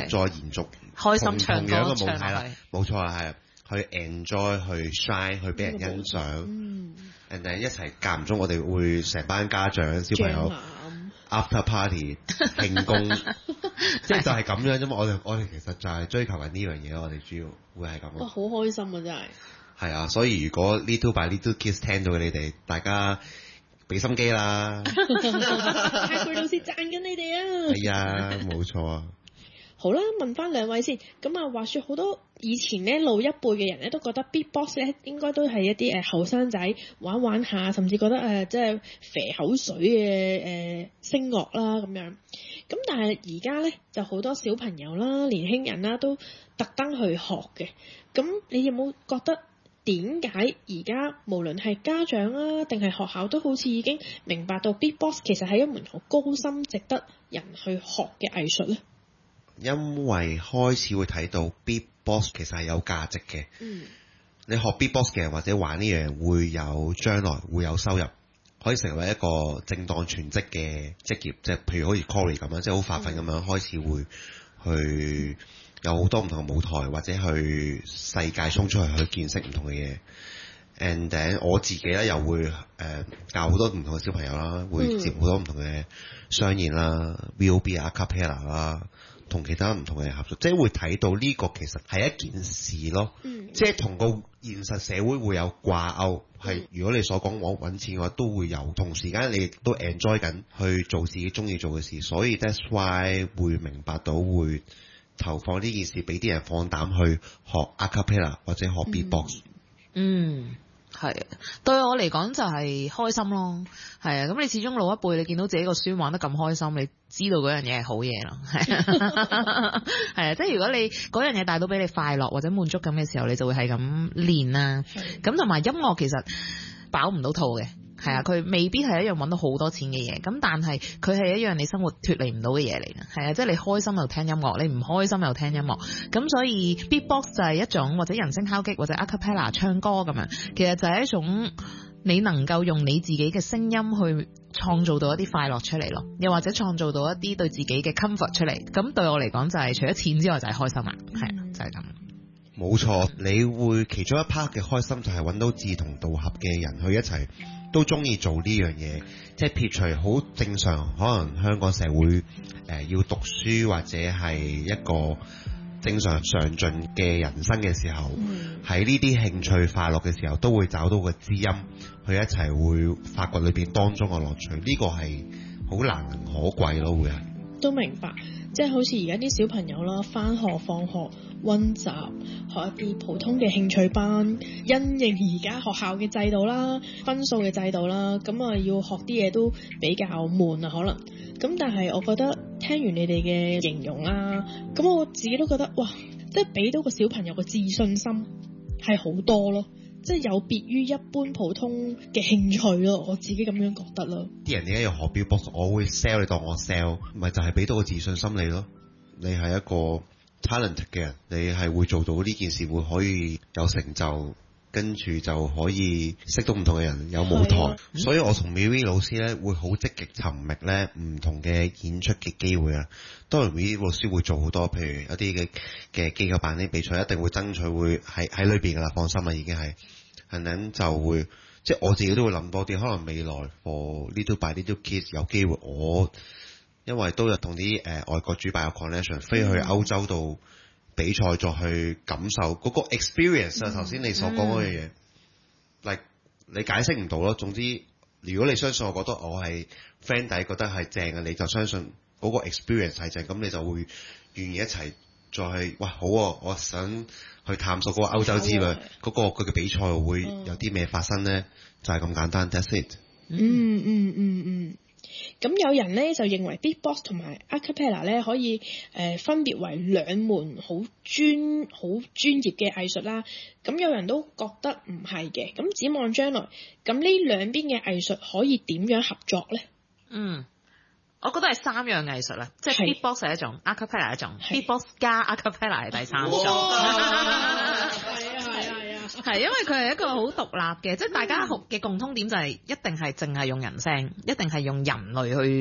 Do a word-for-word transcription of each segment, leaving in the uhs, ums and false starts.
再延續開心唱歌同樣嘅舞唱係啦，冇錯啦，係去 enjoy 去 shine 去俾人欣賞。 嗯 and then 一齊間唔中，我哋會成班家長小朋友 after party 慶功，即係就係咁樣啫嘛。我哋我哋其實就係追求緊呢樣嘢，我哋主要會係咁哇， 咯。 好開心啊！真係。 係啊，所以如果 Little by Little Kids 聽到嘅你哋，大家俾心機啦。 太攰老師讚緊你哋啊！ 係啊，冇錯啊。 好啦，問翻兩位先。咁啊，話說好多以前咧老一輩嘅人咧都覺得 beatbox 咧應該都係一啲誒後生仔玩玩下，甚至覺得誒即係肥口水嘅誒、呃、聲樂啦咁樣。咁但係而家咧就好多小朋友啦、年輕人啦都特登去學嘅。咁你有冇覺得點解而家無論係家長啊定係學校都好似已經明白到 beatbox 其實係一門好高深、值得人去學嘅藝術咧？ 因為開始會睇到 beatbox 其實係有價值嘅。 嗯， 你學 beatbox 嘅人或者玩呢樣會有將來會有收入，可以成為一個正當全職嘅職業，即係譬如好似 Corey 咁樣，即係好發奮咁樣開始會去有好多唔同嘅舞台，或者去世界衝出去去見識唔同嘅嘢。and then 我自己咧又會誒、呃、教好多唔同嘅小朋友啦，會接好多唔同嘅商演啦、嗯、V O B 啊、Acapella 啦，同其他唔同嘅合作，即係會睇到呢個其實係一件事咯，嗯、即係同個現實社會會有掛鈎。係、嗯、如果你所講我揾錢嘅話，都會有，同時間你亦都 enjoy 緊去做自己中意做嘅事，所以 that's why 會明白到會投放呢件事，俾啲人放膽去學 Acapella 或者學 Beatbox。 嗯。係啊，對我嚟講就係開心咯。係啊，咁你始終老一輩，你見到自己個孫玩得咁開心，你知道嗰樣嘢係好嘢咯。係啊，係啊，即係如果你嗰樣嘢帶到俾你快樂或者滿足感嘅時候，你就會係咁練啦。咁同埋音樂其實飽唔到肚嘅。係啊，佢未必係一樣揾到好多錢嘅嘢，咁但係佢係一樣你生活脫離唔到嘅嘢嚟嘅。係啊，即係你開心又聽音樂，你唔開心又聽音樂，咁所以 beatbox 就係一種，或者人聲敲擊或者 acapella 唱歌咁樣，其實就係一種你能夠用你自己嘅聲音去創造到一啲快樂出嚟咯，又或者創造到一啲對自己嘅 comfort 出嚟。咁對我嚟講就係除咗錢之外就係開心啦。係啊，就係咁。 冇錯，你會其中一 part 嘅開心就係揾到志同道合嘅人去一齊都中意做呢樣嘢，即係撇除好正常，可能香港社會誒、呃、要讀書或者係一個正常上進嘅人生嘅時候，喺呢啲興趣快樂嘅時候，都會找到個知音去一齊會發掘裏邊當中嘅樂趣，呢、這個係好難能可貴咯，會係。 都明白，即係好似而家啲小朋友啦，返學放學溫習，學一啲普通嘅興趣班，因應而家學校嘅制度啦、分數嘅制度啦，咁啊要學啲嘢都比較悶啊，可能。咁但係我覺得聽完你哋嘅形容啦，咁我自己都覺得哇，即係俾到個小朋友嘅自信心係好多咯。即係有別於一般普通嘅興趣咯，我自己咁樣覺得咯。啲人點解要學 beatbox？我會 sell 你當我 sell，咪就係俾到個自信心你咯。你係一個 talent 嘅人，你係會做到呢件事，會可以有成就，跟住就可以識到唔同嘅人，有舞台。所以我同 Miri 老師咧會好積極尋覓咧唔同嘅演出嘅機會啊。當然 Miri 老師會做好多，譬如一啲嘅嘅機構辦啲比賽，一定會爭取會喺喺裏邊噶啦，放心啦，已經係。係咁就會，即係我自己都會諗多啲，可能未來 for Little by Little Kids 有機會，我因為都有同啲誒外國主辦有 connection，飛去歐洲度比賽，再去感受嗰個 experience 啊。頭先你所講嗰樣嘢，like 你解釋唔到咯。總之，如果你相信我，覺得我係 friend 底，覺得係正嘅，你就相信嗰個 experience 係正，咁你就會願意一齊再去。哇，好啊，我想去探索嗰個歐洲之旅，嗰、嗰個佢嘅比賽會有啲咩發生呢？嗯、就係咁簡單。That's it。 嗯嗯嗯嗯。咁有人咧就認為 beatbox 同埋 acapella 咧可以誒、呃、分別為兩門好專好專業嘅藝術啦。咁有人都覺得唔係嘅。咁展望將來，咁呢兩邊嘅藝術可以點樣合作咧？ 嗯。我覺得係三樣藝術啦，即係 beatbox 係一種 acapella 係一種 beatbox 加 acapella 係第三種。係啊係啊係啊，係因為佢係一個好獨立嘅，即係大家嘅共通點就係一定係淨係用人聲，一定係用人類去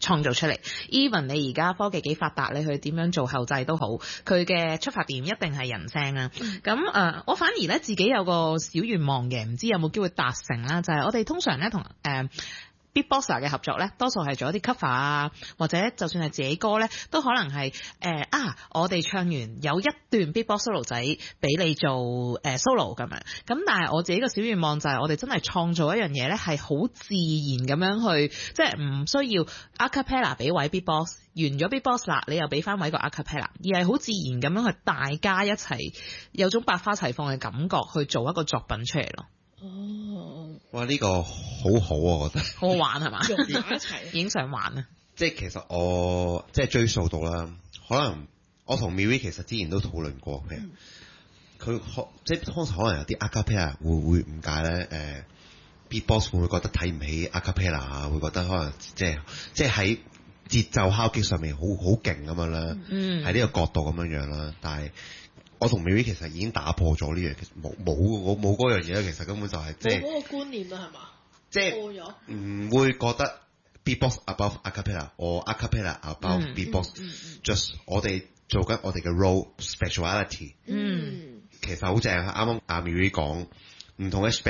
創造出嚟。even 你而家科技幾發達，你去點樣做後製都好，佢嘅出發點一定係人聲啊。咁誒、呃，我反而咧自己有個小願望嘅，唔知有冇機會達成啦？就係、是、我哋通常咧同誒。呃Beatboxer 嘅合作咧，多數係做一啲 cover 啊，或者就算係自己歌咧，都可能係誒、呃、啊，我哋唱完有一段 Beatbox solo 仔俾你做誒、呃、solo 咁樣。咁但係我自己嘅小願望就係我哋真係創造一樣嘢咧，係好自然咁樣去，即係唔需要 a cappella 俾位 Beatbox， 完咗 Beatbox 啦，你又俾翻位個 a cappella， 而係好自然咁樣去大家一齊有種百花齊放嘅感覺去做一個作品出嚟咯。 哦， 哇！呢、這個好好啊，我覺得好好玩係嘛？ 融埋一齊， 已經想玩啦。 即係其實我即係追溯到啦，可能我同 Miri 其實之前都討論過，譬如佢可即係通常可能有啲 a cappella 會會誤解咧，誒、呃、Beatbox 會唔會覺得睇唔起 a cappella 啊？會覺得可能即係即係喺節奏敲擊上面好好勁咁樣啦， 嗯， 喺呢個角度咁樣樣啦，但係。我同 Miri 其實已經打破咗呢樣，其實冇冇我冇嗰樣嘢咧，其實根本就係即係冇嗰個觀念啦，係嘛？ 即係破咗， 唔會覺得 Beatbox above a cappella or a cappella above 嗯 Beatbox，just 我哋做緊我哋嘅 role speciality。 嗯， 其實好正，啱啱阿 Miri 講唔同嘅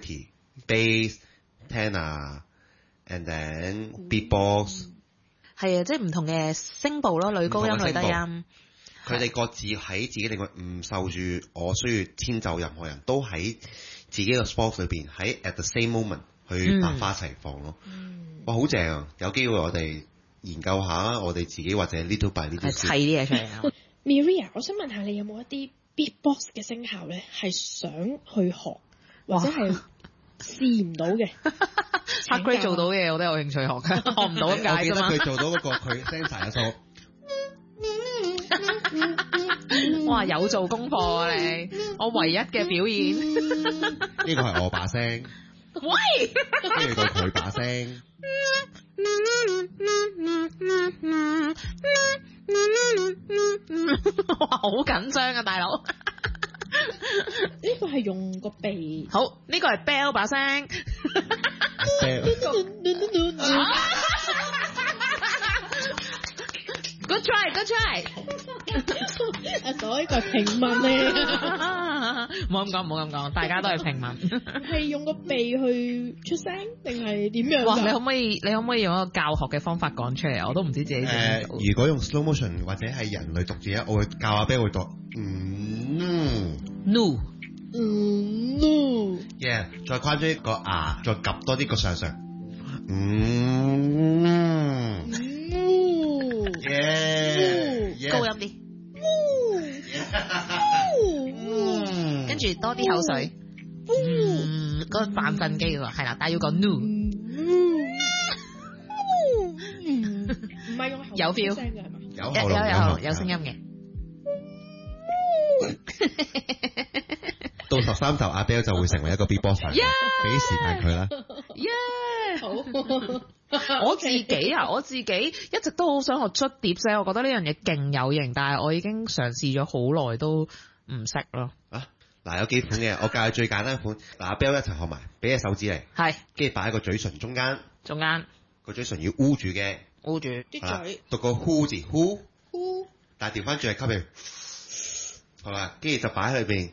speciality，bass、tenor，and then Beatbox。 係啊，即係唔同嘅聲部咯，女高音、女低音。 佢哋各自喺自己領域唔受住我需要遷就任何人，都喺自己個 sport 裏邊，喺 at the same moment 去百花齊放咯。嗯、哇，好正啊！有機會我哋研究下我哋自己或者 little by little 砌啲嘢出嚟啊。 Miri，我想問下你有冇一啲 beatbox 嘅聲效咧，係想去學或者係試唔到嘅 ？Hardgrade 做到嘅我都有興趣學嘅，學唔到咁解啫嘛。 我記得佢做到嗰、嗰個佢 sensor 嘅數。 哇！有做功課啊你，我唯一嘅表演。 呢個係我把聲。 喂， 跟住到佢把聲。 哇！好緊張啊，大佬。 呢個係用個鼻。 好，呢、呢個係 Bell 把聲。Good try, good try。 阿朵呢個係平民咧， 唔好咁講，唔好咁講，大家都係平民。 係用個鼻去出聲定係點樣？ 哇！你可唔可以，你可唔可以用一個教學嘅方法講出嚟？我都唔知自己點誒，如果用 slow motion 或者係人類讀字咧，我會教阿 Bell 會讀嗯 no 嗯 no yeah， 再誇張一個牙，再夾多啲個上上嗯 yeah， 高音啲，跟住多啲口水，嗯，嗰個扮瞓機喎，係啦，但係要講 no， 唔係用有 feel， 有有有有有聲音嘅。 到十三集阿 Bell 就會成為一個 beatboxer，俾啲時間佢啦。 耶！ 好。 我自己啊，我自己一直都好想學捽碟聲，我覺得呢樣嘢勁有型，但係我已經嘗試咗好耐都唔識咯。 啊，嗱有幾款嘅，我教你最簡單款。嗱阿 Bell 一齊學埋，俾隻手指嚟，係，跟住擺喺個嘴唇中間， 中間個嘴唇要捂住嘅， 捂住啲嘴， 讀個呼字呼， 呼， 但係調翻轉係吸氣，好啦，跟住就擺喺裏邊。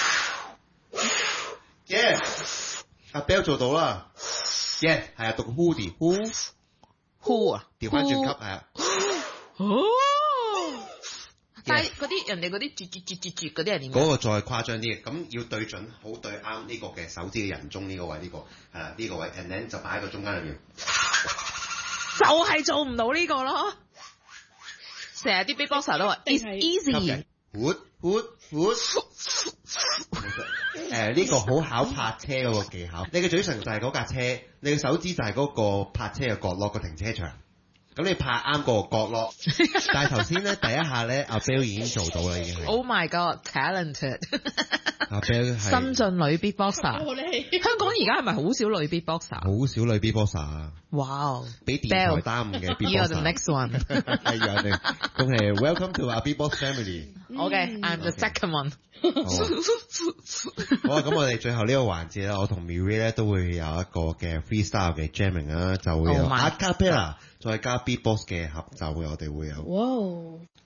耶！阿 Bell 做到啦。耶，係啊，讀個 hoodie，呼呼啊， 調翻轉吸係啊。 哦，但係嗰啲人哋嗰啲絕絕絕絕絕嗰啲係點？ 嗰個再誇張啲嘅，咁要對準好對啱呢個嘅手指嘅人中呢個位，呢個係啦，呢個位 and then 就擺喺個中間裏邊， 就係做唔到呢個咯。成日啲 beatboxer 都話 it's easy。 呼呼呼。誒呢個好考泊車嗰個技巧，你嘅嘴唇就係嗰架車，你嘅手指就係嗰個泊車嘅角落個停車場，咁你泊啱個角落。但係頭先咧第一下咧，阿 Bell 已經做到啦，已經係。 Oh my god，talented！ 阿 Bell 係新晉女 beatboxer。香港而家係咪好少女 beatboxer？ 好少女 beatboxer 啊！ 哇！ 俾電台耽誤嘅 beatboxer。 You're the next one。 係啊，恭喜 Welcome to our beatbox family。 OK，I'm the second one。 好啊，咁我哋最後呢個環節咧，我同 Miri 咧都會有一個嘅 freestyle 嘅 jamming 啦，就會有 Oh my a cappella 再加 beatbox 嘅合奏嘅，我哋會有。 哇！